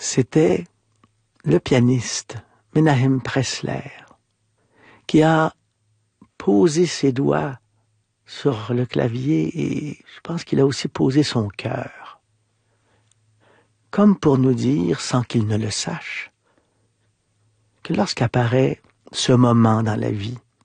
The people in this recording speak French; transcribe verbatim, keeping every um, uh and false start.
C'était le pianiste Menahem Pressler qui a posé ses doigts sur le clavier et je pense qu'il a aussi posé son cœur. Comme pour nous dire, sans qu'il ne le sache, que lorsqu'apparaît ce moment dans la vie